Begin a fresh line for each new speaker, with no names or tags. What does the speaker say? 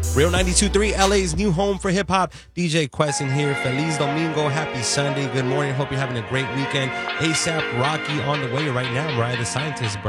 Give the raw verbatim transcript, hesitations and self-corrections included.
Real ninety-two point three, L A's new home for hip-hop. D J Questin here. Feliz Domingo. Happy Sunday. Good morning. Hope you're having a great weekend. ASAP Rocky on the way right now. Mariah the Scientist.